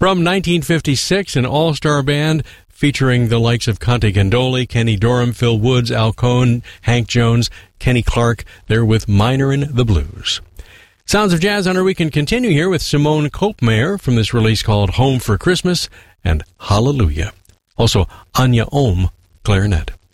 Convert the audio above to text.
From 1956, an all-star band featuring the likes of Conte Gandoli, Kenny Dorham, Phil Woods, Al Cohn, Hank Jones, Kenny Clark. They're with Minorin' the Blues. Sounds of Jazz on our weekend continue here with Simone Kopmeyer from this release called Home for Christmas and Hallelujah. Also, Anya Ohm, clarinet.